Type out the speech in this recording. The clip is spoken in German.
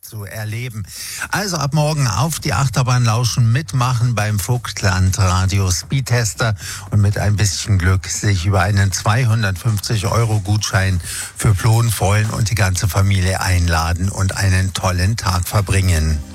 zu erleben. Also ab morgen auf die Achterbahn lauschen, mitmachen beim Vogtland Radio Speedtester und mit ein bisschen Glück sich über einen 250-Euro-Gutschein für Plon freuen und die ganze Familie einladen und einen tollen Tag verbringen.